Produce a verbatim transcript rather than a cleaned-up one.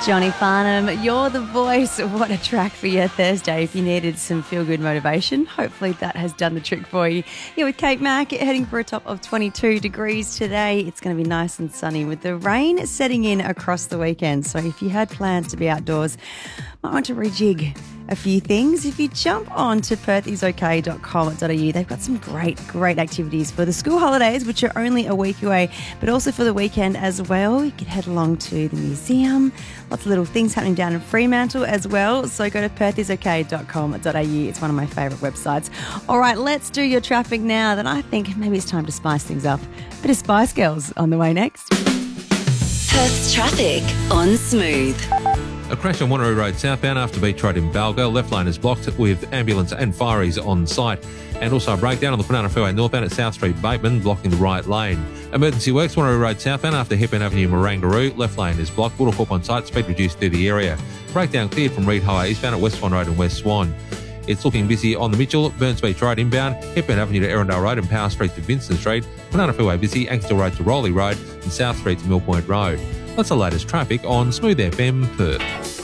Johnny Farnham, you're the voice. What a track for your Thursday. If you needed some feel-good motivation, hopefully that has done the trick for you. You're with Kate Mack, heading for a top of twenty-two degrees today. It's going to be nice and sunny with the rain setting in across the weekend. So if you had plans to be outdoors, might want to rejig a few things. If you jump on to perth is okay dot com dot a u, they've got some great, great activities for the school holidays, which are only a week away, but also for the weekend as well. You could head along to the museum. Lots of little things happening down in Fremantle as well. So go to perth is okay dot com dot a u. It's one of my favourite websites. All right, let's do your traffic now. Then I think maybe it's time to spice things up. Bit of Spice Girls on the way next. Perth's traffic on Smooth. A crash on Wanneroo Road southbound after Beach Road in Balga. Left lane is blocked with ambulance and fireys on site. And also a breakdown on the Kwinana Freeway northbound at South Street Bateman, blocking the right lane. Emergency works Wanneroo Road southbound after Hepburn Avenue Marangaroo. Left lane is blocked. Watercorp on site, speed reduced through the area. Breakdown cleared from Reed Highway eastbound at West Swan Road and West Swan. It's looking busy on the Mitchell, Burns Beach Road inbound, Hepburn Avenue to Erindale Road and Power Street to Vincent Street. Kwinana Freeway busy, Angstel Road to Rowley Road and South Street to Mill Point Road. That's the latest traffic on Smooth F M Perth.